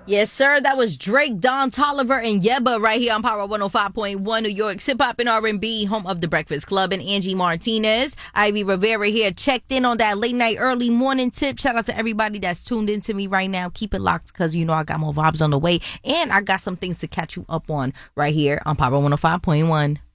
Yes, sir. That was Drake, Don Tolliver, and Yebba right here on Power 105.1 New York's Hip Hop and R&B, home of the Breakfast Club, and Angie Martinez. Ivy Rivera here, checked in on that late night, early morning tip. Shout out to everybody that's tuned into me right now. Keep it locked because you know I got more vibes on the way, and I got some things to catch you up on right here on Power 105.1.